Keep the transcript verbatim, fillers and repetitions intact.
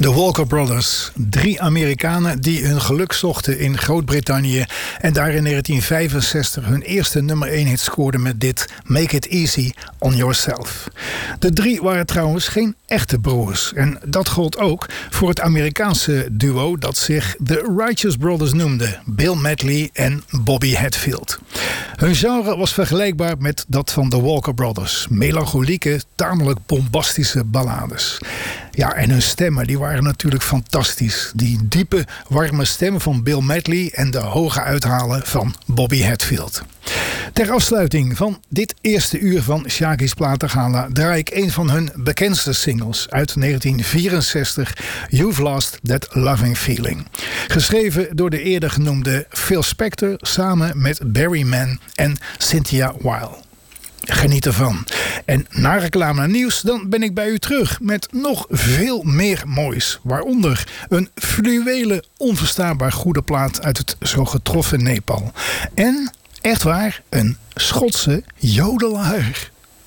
De Walker Brothers, drie Amerikanen die hun geluk zochten in Groot-Brittannië en daar in negentien vijfenzestig hun eerste nummer één hit scoorden met dit Make It Easy on Yourself. De drie waren trouwens geen echte broers en dat gold ook voor het Amerikaanse duo dat zich de Righteous Brothers noemde, Bill Medley en Bobby Hatfield. Hun genre was vergelijkbaar met dat van de Walker Brothers, melancholieke, tamelijk bombastische ballades. Ja, en hun stemmen die waren natuurlijk fantastisch. Die diepe, warme stemmen van Bill Medley en de hoge uithalen van Bobby Hatfield. Ter afsluiting van dit eerste uur van Sjaki's Platengala draai ik een van hun bekendste singles uit negentien vierenzestig, You've Lost That Loving Feeling. Geschreven door de eerder genoemde Phil Spector samen met Barry Mann en Cynthia Weil. Geniet ervan. En na reclame en nieuws, dan ben ik bij u terug met nog veel meer moois. Waaronder een fluwelen onverstaanbaar goede plaat uit het zo getroffen Nepal. En, echt waar, een Schotse jodelaar.